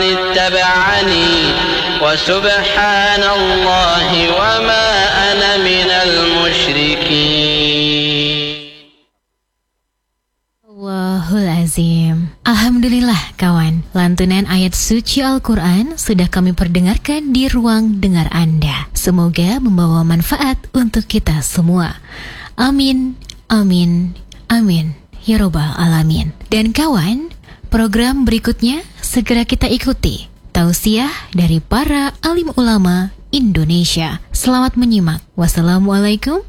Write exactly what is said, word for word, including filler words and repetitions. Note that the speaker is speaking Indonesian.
اتبعني وسبحان الله وما أنا من المشركين. Allahul Azim. Alhamdulillah kawan, lantunan ayat suci Al-Quran sudah kami perdengarkan di ruang dengar Anda. Semoga membawa manfaat untuk kita semua. Amin, amin, amin, ya Rabbal Alamin. Dan kawan, program berikutnya segera kita ikuti. Tausiah dari para alim ulama Indonesia. Selamat menyimak. Wassalamualaikum